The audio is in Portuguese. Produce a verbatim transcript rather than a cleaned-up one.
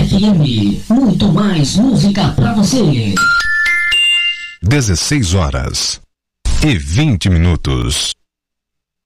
F M, muito mais música pra você. dezesseis horas e vinte minutos.